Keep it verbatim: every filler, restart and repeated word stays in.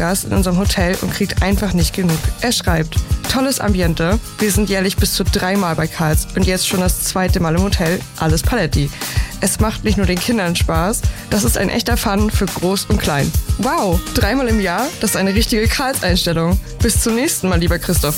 Stammgast in unserem Hotel und kriegt einfach nicht genug. Er schreibt: Tolles Ambiente. Wir sind jährlich bis zu dreimal bei Karls und jetzt schon das zweite Mal im Hotel. Alles Paletti. Es macht nicht nur den Kindern Spaß, das ist ein echter Fun für Groß und Klein. Wow, dreimal im Jahr? Das ist eine richtige Karls-Einstellung. Bis zum nächsten Mal, lieber Christoph.